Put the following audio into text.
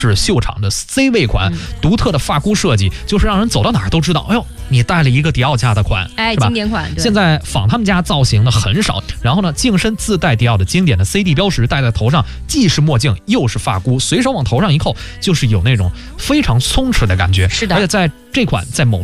是秀场的 C 位款，独特的发箍设计，就是让人走到哪儿都知道，哎呦，你带了一个迪奥家的款， 哎， 是吧？ 经典款。 现在仿他们家造型的很少，然后呢，镜身自带迪奥的经典的 CD 标识，戴在头上，既是墨镜又是发箍，随手往头上一扣，就是有那种非常松弛的感觉。 是的， 而且在这款在某